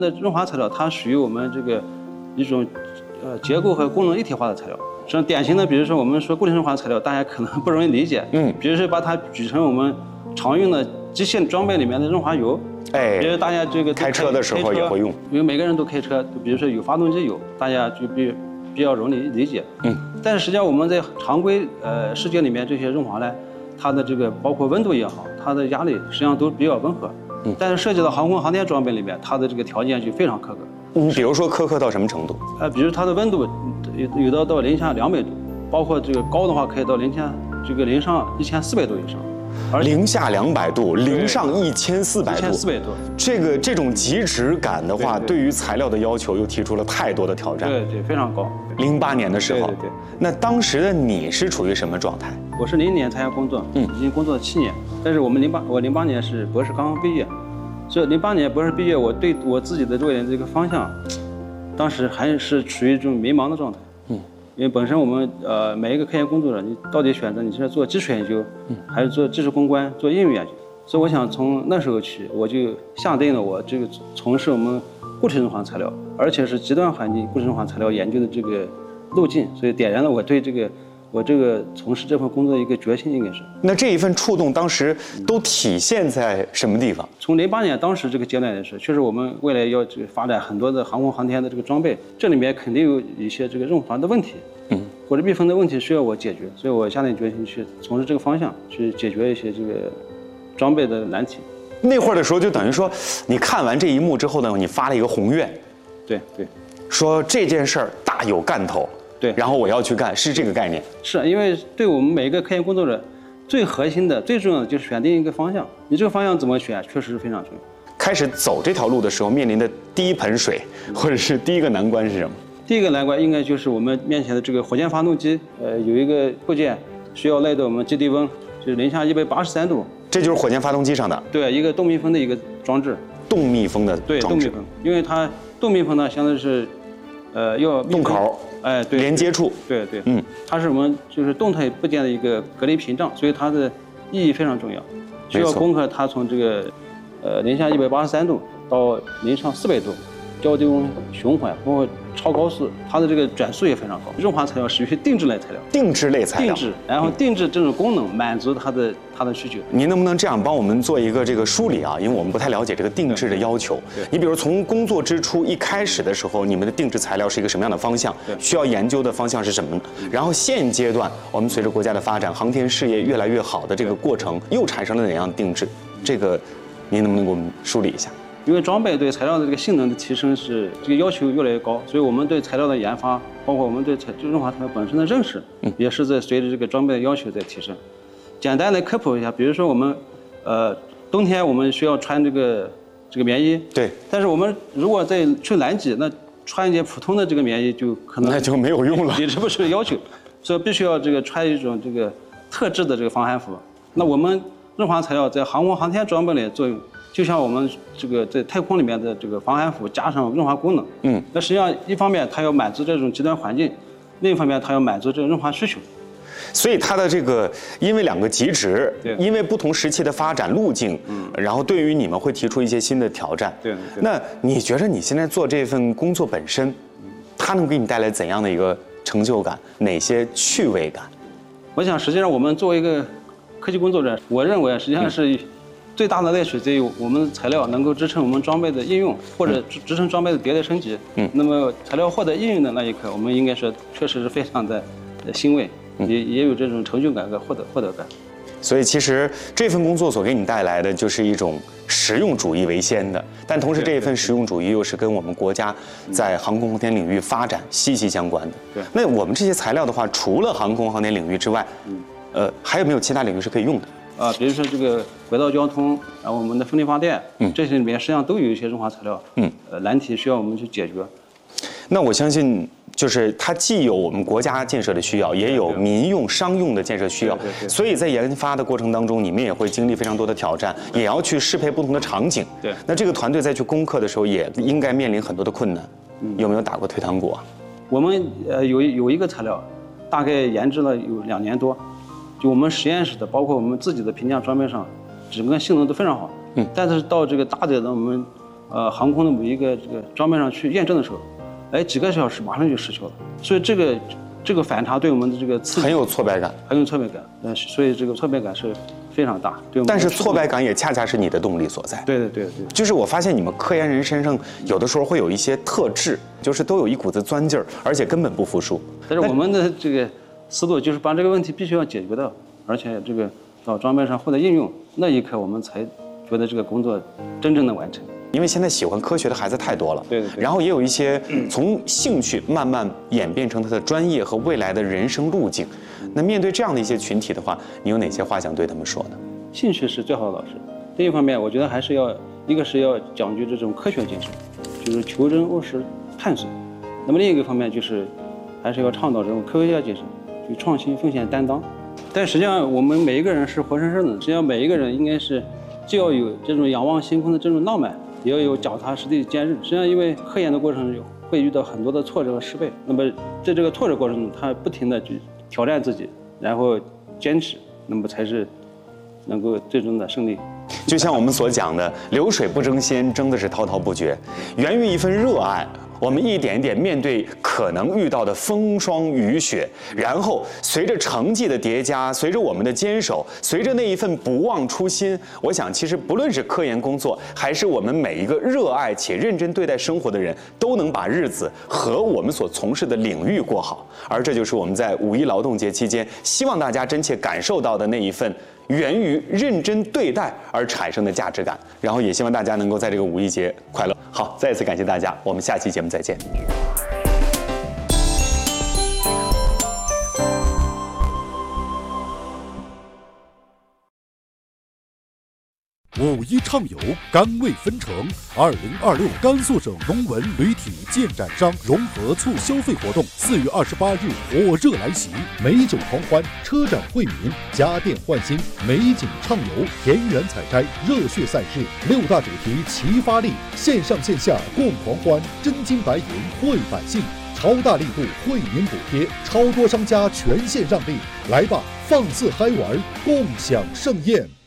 那润滑材料它属于我们这个一种结构和功能一体化的材料。像典型的，比如说我们说固体润滑材料，大家可能不容易理解。比如说把它举成我们常用的机械装备里面的润滑油。比如大家这个开车的时候也会用， 因为每个人都开车，比如说有发动机油，大家就比较容易理解。但是实际上我们在常规世界里面这些润滑呢，它的这个包括温度也好，它的压力实际上都比较温和。但是涉及到航空航天装备里面，它的这个条件就非常苛刻。 比如说苛刻到什么程度？ 比如它的温度有到零下200度，包括这个高的话可以到零上1400度以上。 零下200度，零上1400度 ，1400度。 这种极值感的话，对于材料的要求又提出了太多的挑战。 对，非常高。 08年的时候， 对。 那当时的你是处于什么状态？ 我是00年参加工作，已经工作了7年。但是我08年是博士刚刚毕业，所以08年博士毕业，我对我自己的未来这个方向，当时还是处于一种迷茫的状态。因为本身我们每一个科研工作者，你到底选择你是做基础研究，还是做技术攻关、做应用研究？所以我想从那时候起，我就下定了我这个从事我们固体润滑材料，而且是极端环境固体润滑材料研究的这个路径，所以点燃了我对我这个从事这份工作的一个决心，应该是。 那这一份触动当时都体现在什么地方？ 从08年当时这个阶段来说，确实我们未来要这个发展很多的航空航天的这个装备，这里面肯定有一些这个润滑的问题，或者密封的问题需要我解决，所以我下定决心去从事这个方向，去解决一些这个装备的难题。 那会儿的时候，就等于说，你看完这一幕之后呢，你发了一个宏愿， 对， 说这件事儿大有干头。 对， 然后我要去干，是这个概念。 是因为对我们每一个科研工作者，最核心的、最重要的就是选定一个方向。你这个方向怎么选，确实是非常重要。 开始走这条路的时候，面临的第一盆水，或者是第一个难关是什么？ 第一个难关应该就是我们面前的这个火箭发动机，有一个部件需要耐到我们基地温，就是零下183度。 这就是火箭发动机上的。 对，一个动密封的一个装置。 动密封的装置。 对，动密封，因为它动密封呢，相当于是，要洞口。对，连接处， 对，它是我们就是动态部件的一个隔离屏障，所以它的意义非常重要，需要攻克它从这个零下183度到零上400度，高低温循环，包括超高速，它的这个转速也非常高。润滑材料属于定制类材料，然后定制这种功能满足它的需求。 您能不能这样帮我们做一个这个梳理啊？因为我们不太了解这个定制的要求。你比如从工作之初一开始的时候，你们的定制材料是一个什么样的方向？需要研究的方向是什么？然后现阶段我们随着国家的发展，航天事业越来越好的这个过程，又产生了哪样定制？这个您能不能给我们梳理一下？ 因为装备对材料的这个性能的提升是这个要求越来越高，所以我们对材料的研发，包括我们对润滑材料本身的认识，也是在随着这个装备的要求在提升。简单的科普一下，比如说我们，冬天我们需要穿这个棉衣， 对。 但是我们如果去南极，那穿一件普通的这个棉衣就可能那就没有用了， 抵制不住要求，所以必须要这个穿一种这个特制的这个防寒服。那我们润滑材料在航空航天装备里作用，就像我们这个在太空里面的这个防寒服加上润滑功能，那实际上一方面它要满足这种极端环境，另一方面它要满足这个润滑需求。 所以它的这个，因为两个极值，因为不同时期的发展路径，然后对于你们会提出一些新的挑战。 对。 那你觉得你现在做这份工作本身，它能给你带来怎样的一个成就感？哪些趣味感？ 我想，实际上我们作为一个科技工作者，我认为实际上是最大的乐趣在于我们的材料能够支撑我们装备的应用，或者支撑装备的迭代升级。那么材料获得应用的那一刻，我们应该说确实是非常的欣慰。也有这种成就感和获得感， 所以其实这份工作所给你带来的就是一种实用主义为先的，但同时这一份实用主义又是跟我们国家在航空航天领域发展息息相关的。 对， 那我们这些材料的话，除了航空航天领域之外，还有没有其他领域是可以用的？ 比如说这个轨道交通，然后我们的风力发电，这些里面实际上都有一些润滑材料，难题需要我们去解决。 那我相信。就是它既有我们国家建设的需要，也有民用商用的建设需要，所以在研发的过程当中，你们也会经历非常多的挑战，也要去适配不同的场景。 对， 那这个团队在去攻克的时候，也应该面临很多的困难。有没有打过退堂鼓啊？ 我们有一个材料，大概研制了有2年多，就我们实验室的，包括我们自己的评价装备上，整个性能都非常好。但是到这个大的我们航空的某一个这个装备上去验证的时候，哎，几个小时马上就失效了。所以这个反差对我们的这个刺激很有挫败感， 很有挫败感。所以这个挫败感是非常大。对我们但是挫败感也恰恰是你的动力所在。 对。 就是我发现你们科研人身上有的时候会有一些特质，就是都有一股子钻劲儿，而且根本不服输。 但是我们的这个思路就是把这个问题必须要解决到，而且这个到装备上获得应用，那一刻我们才觉得这个工作真正的完成。 因为现在喜欢科学的孩子太多了， 对。 然后也有一些从兴趣慢慢演变成他的专业和未来的人生路径。那面对这样的一些群体的话，你有哪些话想对他们说呢？ 兴趣是最好的老师。另一方面，我觉得还是要一个是要讲究这种科学精神，就是求真务实探索。那么另一个方面就是还是要倡导这种科学家精神，就创新、风险担当。但实际上，我们每一个人是活生生的，实际上每一个人应该是既要有这种仰望星空的这种浪漫，也要有脚踏实地的坚韧。实际上，因为科研的过程中会遇到很多的挫折和失败，那么在这个挫折过程中，他不停地去挑战自己，然后坚持，那么才是能够最终的胜利。 就像我们所讲的，流水不争先，争的是滔滔不绝，源于一份热爱。我们一点一点面对可能遇到的风霜雨雪，然后随着成绩的叠加，随着我们的坚守，随着那一份不忘初心，我想其实不论是科研工作，还是我们每一个热爱且认真对待生活的人，都能把日子和我们所从事的领域过好。而这就是我们在五一劳动节期间，希望大家真切感受到的那一份源于认真对待而产生的价值感。然后也希望大家能够在这个五一节快乐。好，再一次感谢大家，我们下期节目再见。 五一畅游，甘味纷呈。2026甘肃省农文旅体建展商融合促消费活动4月28日火热来袭，美酒狂欢，车展惠民，家电换新，美景畅游，田园采摘，热血赛事，6大主题齐发力，线上线下共狂欢，真金白银惠百姓，超大力度惠民补贴，超多商家全线让利，来吧，放肆嗨玩，共享盛宴。